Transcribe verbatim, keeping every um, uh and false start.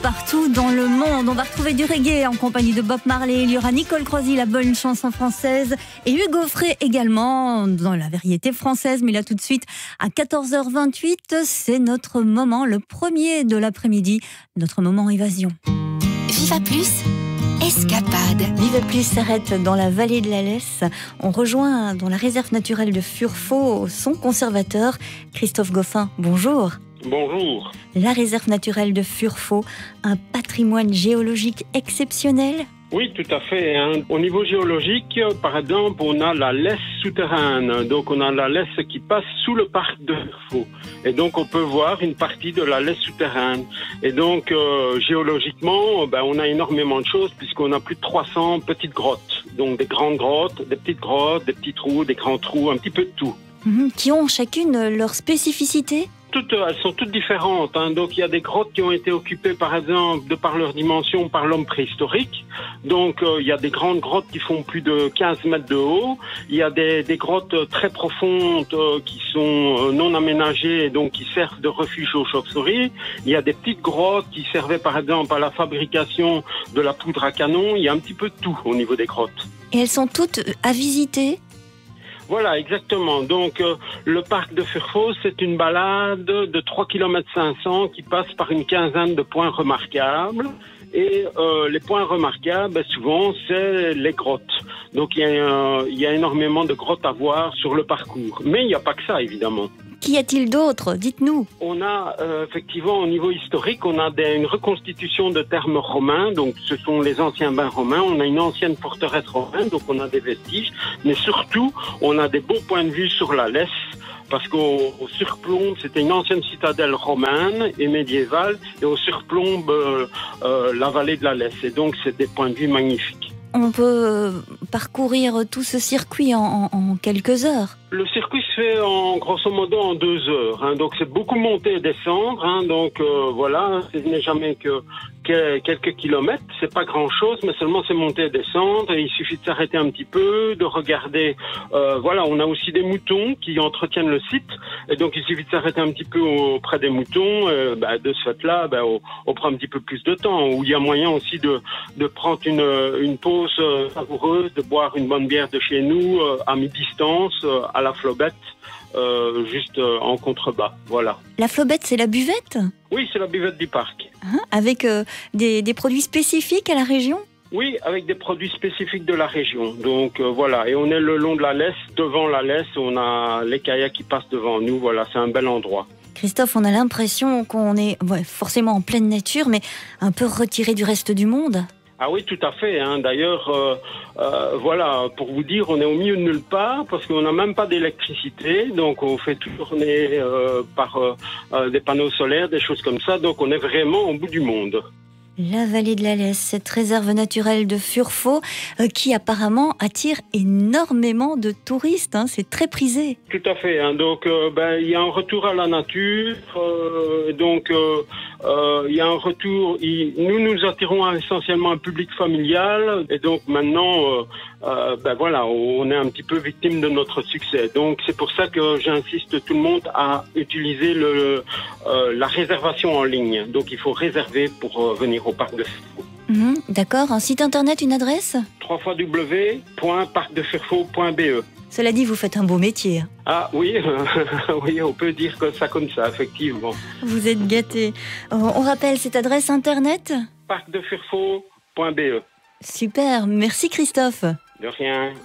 Partout dans le monde, on va retrouver du reggae en compagnie de Bob Marley. Il y aura Nicole Crozy, la bonne chanson française, et Hugo Frey également dans la variété française. Mais là tout de suite, à quatorze heures vingt-huit, c'est notre moment, le premier de l'après-midi, notre moment évasion. Viva Plus, escapade. Viva Plus s'arrête dans la vallée de la Lesse. On rejoint dans la réserve naturelle de Furfo son conservateur, Christophe Goffin. Bonjour. Bonjour. La réserve naturelle de Furfo, un patrimoine géologique exceptionnel? Oui, tout à fait. Hein. Au niveau géologique, par exemple, on a la Lesse souterraine. Donc, on a la Lesse qui passe sous le parc de Furfo. Et donc, on peut voir une partie de la Lesse souterraine. Et donc, euh, géologiquement, ben, on a énormément de choses puisqu'on a plus de trois cents petites grottes. Donc, des grandes grottes, des petites grottes, des petits trous, des grands trous, un petit peu de tout. Mmh, qui ont chacune leur spécificité? Toutes, elles sont toutes différentes. Hein. Donc, il y a des grottes qui ont été occupées, par exemple, de par leur dimension, par l'homme préhistorique. Donc, euh, il y a des grandes grottes qui font plus de quinze mètres de haut. Il y a des, des grottes très profondes euh, qui sont euh, non aménagées et donc qui servent de refuge aux chauves-souris. Il y a des petites grottes qui servaient, par exemple, à la fabrication de la poudre à canon. Il y a un petit peu de tout au niveau des grottes. Et elles sont toutes à visiter? Voilà, exactement. Donc, euh, le parc de Furfo, c'est une balade de trois kilomètres cinq cents qui passe par une quinzaine de points remarquables. Et euh, les points remarquables, ben, souvent, c'est les grottes. Donc, il y, a, il y a énormément de grottes à voir sur le parcours. Mais il n'y a pas que ça, évidemment. Qu'y a-t-il d'autre? Dites-nous. On a euh, effectivement au niveau historique, on a des, une reconstitution de thermes romains, donc ce sont les anciens bains romains. On a une ancienne forteresse romaine, donc on a des vestiges, mais surtout on a des beaux points de vue sur la Lesse, parce qu'au surplombe, c'était une ancienne citadelle romaine et médiévale, et on surplombe euh, euh, la vallée de la Lesse, et donc c'est des points de vue magnifiques. On peut parcourir tout ce circuit en, en, en quelques heures. Le circuit se fait en grosso modo en deux heures, hein, donc c'est beaucoup monter et descendre, hein, donc euh, voilà, ce n'est jamais que, que quelques kilomètres, c'est pas grand chose, mais seulement c'est monter et descendre, et il suffit de s'arrêter un petit peu, de regarder, euh, voilà, on a aussi des moutons qui entretiennent le site, et donc il suffit de s'arrêter un petit peu auprès des moutons, euh, bah, de ce fait-là, bah, on, on prend un petit peu plus de temps, où il y a moyen aussi de, de prendre une, une pause euh, savoureuse, de boire une bonne bière de chez nous, euh, à mi-distance, euh, à la Flobette, euh, juste euh, en contrebas, voilà. La Flobette, c'est la buvette? Oui, c'est la buvette du parc. Hein, avec euh, des, des produits spécifiques à la région? Oui, avec des produits spécifiques de la région. Donc euh, voilà, et on est le long de la Lesse, devant la Lesse, on a les kayaks qui passent devant nous, voilà, c'est un bel endroit. Christophe, on a l'impression qu'on est ouais, forcément en pleine nature, mais un peu retiré du reste du monde. Ah oui, tout à fait. Hein. D'ailleurs, euh, euh, voilà, pour vous dire, on est au milieu de nulle part parce qu'on n'a même pas d'électricité. Donc, on fait tout tourner euh, par euh, euh, des panneaux solaires, des choses comme ça. Donc, on est vraiment au bout du monde. La vallée de la Lesse, cette réserve naturelle de Furfo euh, qui apparemment attire énormément de touristes. Hein, c'est très prisé. Tout à fait. Hein. Donc, euh, ben, il y a un retour à la nature. Euh, donc, euh, euh, il y a un retour. Il, nous, nous attirons essentiellement un public familial. Et donc, maintenant, euh, euh, ben voilà, on est un petit peu victime de notre succès. Donc, c'est pour ça que j'insiste tout le monde à utiliser le, euh, la réservation en ligne. Donc, il faut réserver pour euh, venir au parc de Furfo. Mmh, d'accord. Un site internet, une adresse? w w w point parc de furfo point b e. Cela dit, vous faites un beau métier. Ah oui, oui, on peut dire que ça comme ça, effectivement. Vous êtes gâtés. On rappelle cette adresse internet? parc de furfo point b e. Super, merci Christophe. De rien.